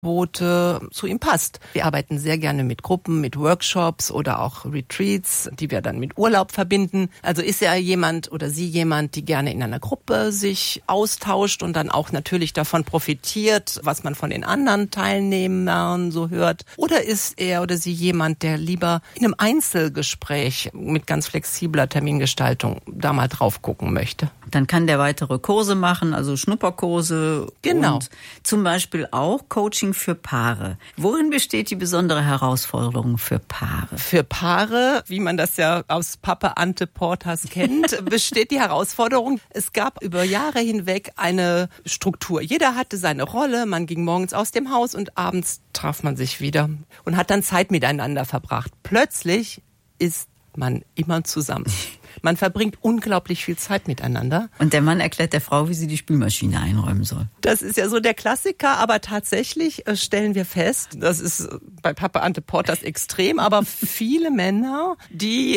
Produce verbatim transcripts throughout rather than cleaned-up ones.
Angebote zu ihm passt. Wir arbeiten sehr gerne mit Gruppen, mit Workshops oder auch Retreats, die wir dann mit Urlaub verbinden. Also ist er jemand oder sie jemand, die gerne in einer Gruppe sich austauscht und dann auch natürlich davon profitiert, was man von den anderen Teilnehmern so hört? Oder ist er oder sie jemand, der lieber in einem Einzelgespräch mit ganz flexibler Termingestaltung da mal drauf gucken möchte? Dann kann der weitere Kurse machen, also Schnupperkurse. Genau. Und zum Beispiel auch Coaching für Paare. Worin besteht die besondere Herausforderung für Paare? Für Paare, wie man das ja aus Pappe Ante Portas kennt, besteht die Herausforderung. Es gab über Jahre hinweg eine Struktur. Jeder hatte seine Rolle. Man ging morgens aus dem Haus und abends traf man sich wieder und hat dann Zeit miteinander verbracht. Plötzlich ist man immer zusammen. Man verbringt unglaublich viel Zeit miteinander. Und der Mann erklärt der Frau, wie sie die Spülmaschine einräumen soll. Das ist ja so der Klassiker, aber tatsächlich stellen wir fest, das ist bei Pappe Ante Portas extrem, aber viele Männer, die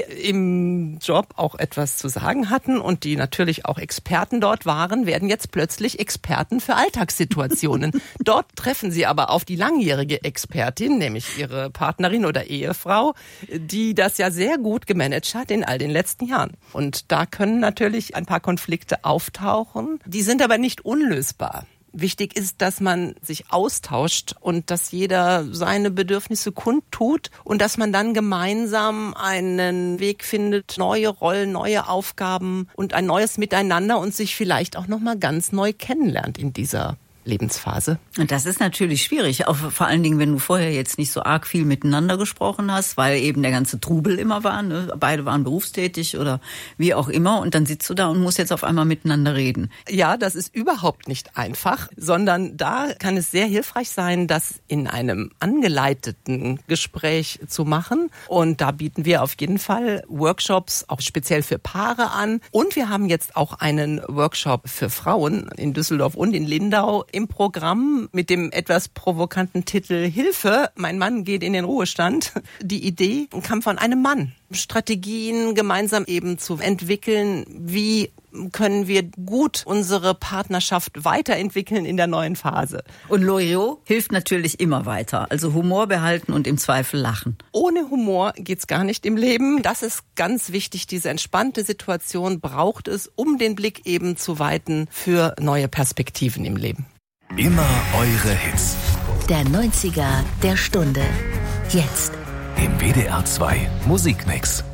im Job auch etwas zu sagen hatten und die natürlich auch Experten dort waren, werden jetzt plötzlich Experten für Alltagssituationen. Dort treffen sie aber auf die langjährige Expertin, nämlich ihre Partnerin oder Ehefrau, die das ja sehr gut gemanagt hat in all den letzten Jahren. Und da können natürlich ein paar Konflikte auftauchen. Die sind aber nicht unlösbar. Wichtig ist, dass man sich austauscht und dass jeder seine Bedürfnisse kundtut und dass man dann gemeinsam einen Weg findet, neue Rollen, neue Aufgaben und ein neues Miteinander und sich vielleicht auch nochmal ganz neu kennenlernt in dieser Lebensphase. Und das ist natürlich schwierig, auch vor allen Dingen, wenn du vorher jetzt nicht so arg viel miteinander gesprochen hast, weil eben der ganze Trubel immer war, ne? Beide waren berufstätig oder wie auch immer und dann sitzt du da und musst jetzt auf einmal miteinander reden. Ja, das ist überhaupt nicht einfach, sondern da kann es sehr hilfreich sein, das in einem angeleiteten Gespräch zu machen und da bieten wir auf jeden Fall Workshops auch speziell für Paare an und wir haben jetzt auch einen Workshop für Frauen in Düsseldorf und in Lindau im Programm mit dem etwas provokanten Titel Hilfe, mein Mann geht in den Ruhestand. Die Idee kam von einem Mann. Strategien gemeinsam eben zu entwickeln, wie können wir gut unsere Partnerschaft weiterentwickeln in der neuen Phase. Und Loriot hilft natürlich immer weiter, also Humor behalten und im Zweifel lachen. Ohne Humor geht's gar nicht im Leben. Das ist ganz wichtig. Diese entspannte Situation braucht es, um den Blick eben zu weiten für neue Perspektiven im Leben. Immer eure Hits. Der neunziger der Stunde. Jetzt. Im W D R zwei Musikmix.